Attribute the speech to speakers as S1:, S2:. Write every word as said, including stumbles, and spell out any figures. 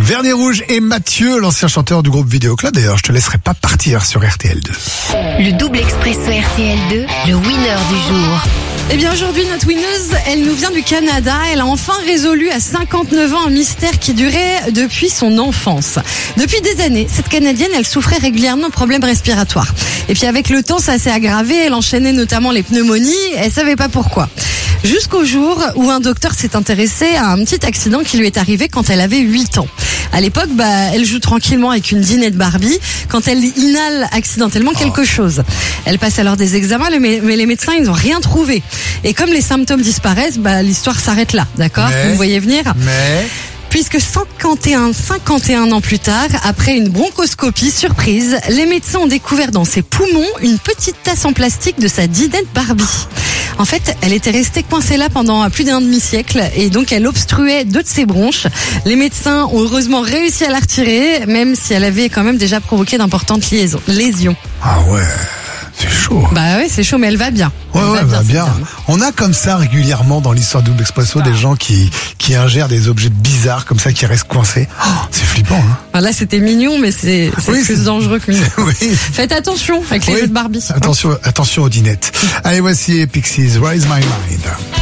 S1: Vernis Rouge et Mathieu, l'ancien chanteur du groupe Vidéo Club. D'ailleurs, je te laisserai pas partir sur R T L deux.
S2: Le double expresso R T L deux, le winner du jour.
S3: Eh bien aujourd'hui, notre winneuse, elle nous vient du Canada. Elle a enfin résolu à cinquante-neuf ans un mystère qui durait depuis son enfance. Depuis des années, cette Canadienne, elle souffrait régulièrement de problèmes respiratoires. Et puis avec le temps, ça s'est aggravé. Elle enchaînait notamment les pneumonies. Elle savait pas pourquoi. Jusqu'au jour où un docteur s'est intéressé à un petit accident qui lui est arrivé quand elle avait huit ans. À l'époque, bah, elle joue tranquillement avec une dinette Barbie quand elle inhale accidentellement quelque chose. Elle passe alors des examens, mais les médecins, ils n'ont rien trouvé. Et comme les symptômes disparaissent, bah, l'histoire s'arrête là, d'accord ?
S1: Mais,
S3: Vous me voyez venir ?
S1: Mais...
S3: Puisque cinquante et un, cinquante et un ans plus tard, après une bronchoscopie surprise, les médecins ont découvert dans ses poumons une petite tasse en plastique de sa dinette Barbie. En fait, elle était restée coincée là pendant plus d'un demi-siècle et donc elle obstruait deux de ses bronches. Les médecins ont heureusement réussi à la retirer, même si elle avait quand même déjà provoqué d'importantes liaisons, lésions.
S1: Ah ouais, c'est chaud.
S3: Bah ouais, c'est chaud, mais elle va bien.
S1: Ouais,
S3: elle
S1: ouais, va bien. bien. On a comme ça régulièrement dans l'histoire Double Expresso des gens qui qui ingèrent des objets bizarres comme ça qui restent coincés. Oh, c'est flippant, hein.
S3: Enfin, là, c'était mignon, mais c'est, c'est
S1: oui,
S3: plus
S1: c'est...
S3: dangereux que mignon.
S1: Oui.
S3: Faites attention avec les
S1: oui.
S3: jeux de Barbie.
S1: Attention, attention aux dinettes. Allez, voici Pixies, Rise My Mind.